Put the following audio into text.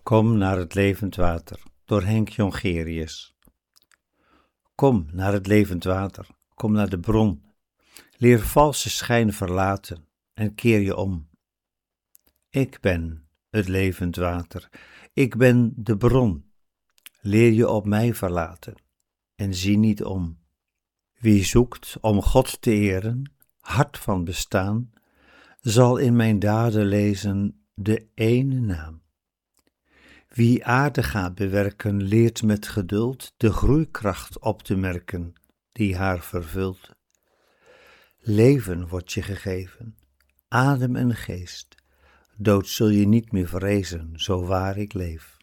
Kom naar het levend water, door Henk Jongerius. Kom naar het levend water, kom naar de bron. Leer valse schijn verlaten en keer je om. Ik ben het levend water, ik ben de bron. Leer je op mij verlaten en zie niet om. Wie zoekt om God te eren, hart van bestaan, zal in mijn daden lezen de ene naam. Wie aarde gaat bewerken, leert met geduld de groeikracht op te merken die haar vervult. Leven wordt je gegeven, adem en geest, dood zul je niet meer vrezen, zo waar ik leef.